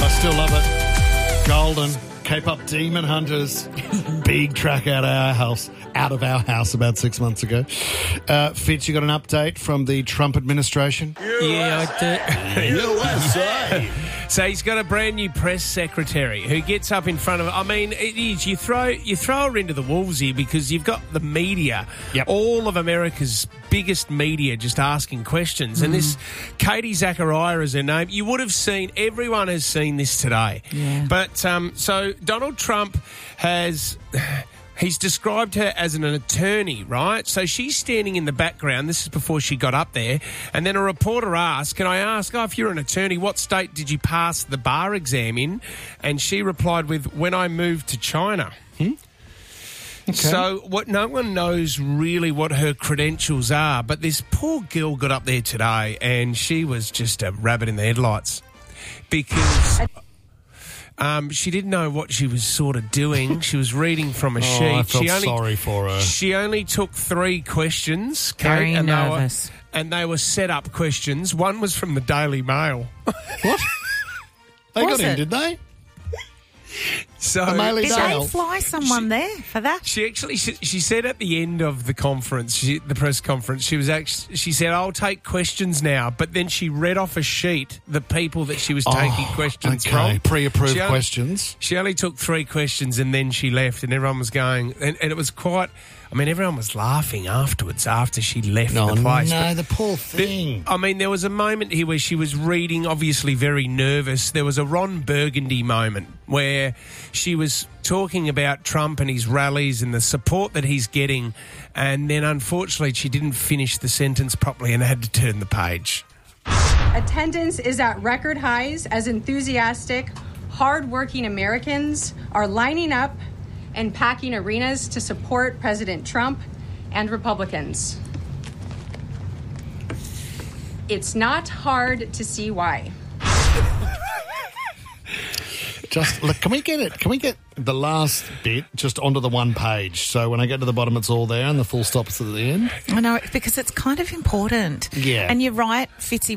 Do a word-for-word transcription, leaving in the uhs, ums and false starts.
I still love it. Golden. Cape Up Demon Hunters. Big track out of our house. Out of our house about six months ago. Uh, Fitz, you got an update from the Trump administration? Yeah, I do. U S A. So he's got a brand new press secretary who gets up in front of. I mean, it is you throw you throw her into the wolves here because you've got the media, Yep. all of America's biggest media, just asking questions. Mm. And this Katie Zachariah is her name. You would have seen. Everyone has seen this today. Yeah. But um, so Donald Trump has. He's described her as an attorney, right? So she's standing in the background. This is before she got up there. And then a reporter asked, can I ask, oh, if you're an attorney, what state did you pass the bar exam in? And she replied with, when I moved to China. Hmm? Okay. So what no one knows really what her credentials are, but this poor girl got up there today and she was just a rabbit in the headlights because... Um, she didn't know what she was sort of doing. She was reading from a oh, sheet. I felt she only, sorry for her. She only took three questions. Kate, Very and nervous. They were, and they were set up questions. One was from the Daily Mail. What? They Was got in, it? did they? So The Mail Did Dale. they fly someone She- there for that? She actually, she, she said at the end of the conference, she, the press conference, she was actually, she said, "I'll take questions now." But then she read off a sheet the people that she was taking Oh, questions okay. from. Pre-approved She only- questions. She only took three questions and then she left, and everyone was going, and, and it was quite. I mean, everyone was laughing afterwards after she left No, the place. no, But the poor thing. I mean, there was a moment here where she was reading, obviously very nervous. There was a Ron Burgundy moment where she was talking about Trump and his rallies and the support that he's getting, and then unfortunately she didn't finish the sentence properly and had to turn the page. Attendance is at record highs as enthusiastic, hardworking Americans are lining up and packing arenas to support President Trump and Republicans. It's not hard to see why. Just look, can we get it? Can we get the last bit just onto the one page? So when I get to the bottom, it's all there and the full stop's at the end. I know, because it's kind of important. Yeah. And you're right, Fitzy.